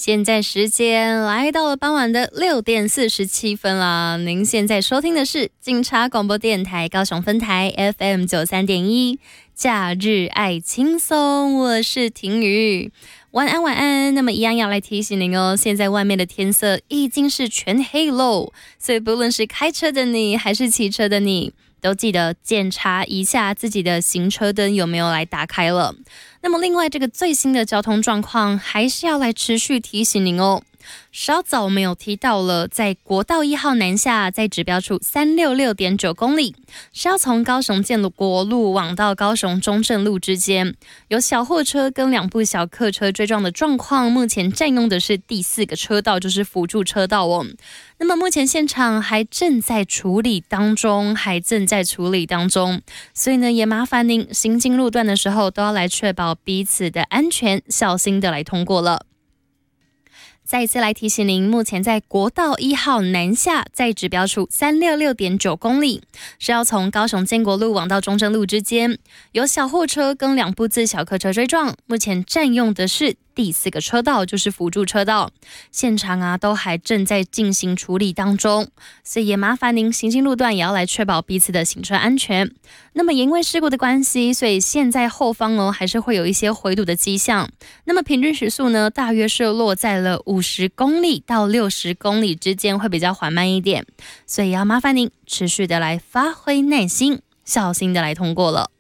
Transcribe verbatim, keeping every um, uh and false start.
现在时间来到了傍晚的六点四十七分啦。您现在收听的是警察广播电台高雄分台 F M 九三点一，假日爱轻松，我是婷宇。晚安晚安，那么一样要来提醒您哦，现在外面的天色已经是全黑喽，所以不论是开车的你还是骑车的你，都记得检查一下自己的行车灯有没有来打开了。那么另外这个最新的交通状况还是要来持续提醒您哦。稍早我们有提到了，在国道一号南下，在指标处三六六点九公里，是要从高雄建国路往到高雄中正路之间，有小货车跟两部小客车追撞的状况，目前占用的是第四个车道，就是辅助车道哦。那么目前现场还正在处理当中，还正在处理当中，所以呢，也麻烦您行经路段的时候都要来确保彼此的安全，小心的来通过了。再一次来提醒您，目前在国道一号南下，在指标处三六六点九公里，是要从高雄建国路往到中正路之间，有小货车跟两部自小客车追撞，目前占用的是第四个车道，就是辅助车道，现场啊都还正在进行处理当中，所以也麻烦您行经路段也要来确保彼此的行车安全。那么因为事故的关系，所以现在后方哦还是会有一些回堵的迹象，那么平均时速呢大约是落在了五十公里到六十公里之间，会比较缓慢一点，所以要麻烦您持续的来发挥耐心，小心的来通过了。